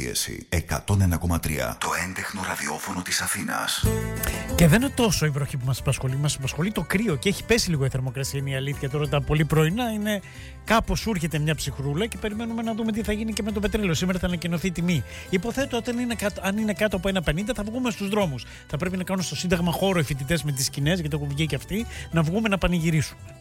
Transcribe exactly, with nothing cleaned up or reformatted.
πίεση. εκατόν ένα κόμμα τρία. Το έντεχνο ραδιόφωνο της Αθήνας. Και δεν είναι τόσο η βροχή που μας απασχολεί. Μας απασχολεί το κρύο και έχει πέσει λίγο η θερμοκρασία. Είναι η αλήθεια. Τώρα τα πολύ πρωινά είναι κάπως σου έρχεται μια ψυχρούλα και περιμένουμε να δούμε τι θα γίνει και με το πετρέλαιο. Σήμερα θα ανακοινωθεί η τιμή. Υποθέτω ότι είναι κάτω, αν είναι κάτω από ένα πενήντα θα βγούμε στους δρόμους. Θα πρέπει να κάνουν στο Σύνταγμα χώρο οι φοιτητές με τις σκηνές, γιατί έχουν βγει και αυτοί, να βγούμε να πανηγυρίσουμε.